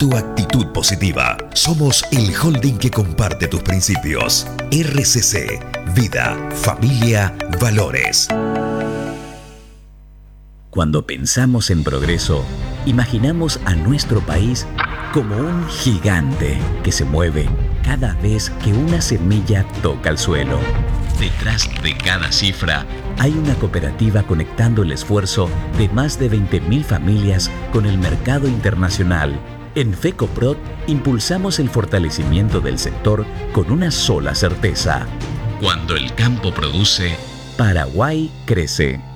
tu actitud positiva. Somos el holding que comparte tus principios. RCC, vida, familia, valores. Cuando pensamos en progreso, imaginamos a nuestro país como un gigante que se mueve cada vez que una semilla toca el suelo. Detrás de cada cifra hay una cooperativa conectando el esfuerzo de más de 20.000 familias con el mercado internacional. En FECOPROD impulsamos el fortalecimiento del sector con una sola certeza. Cuando el campo produce, Paraguay crece.